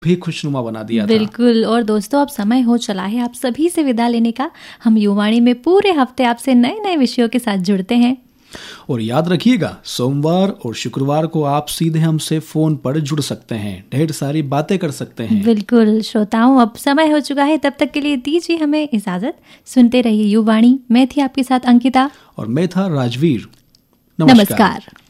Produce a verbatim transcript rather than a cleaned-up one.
भी खुशनुमा बना दिया था। बिल्कुल। और दोस्तों, अब समय हो चला है आप सभी से विदा लेने का। हम युवाणी में पूरे हफ्ते आपसे नए नए विषयों के साथ जुड़ते हैं। और याद रखिएगा, सोमवार और शुक्रवार को आप सीधे हमसे फोन पर जुड़ सकते हैं, ढेर सारी बातें कर सकते हैं। बिल्कुल श्रोताओं, अब समय हो चुका है, तब तक के लिए दीजिए हमें इजाजत। सुनते रहिए युवाणी। मैं थी आपके साथ अंकिता और मैं था राजवीर। नमस्कार, नमस्कार।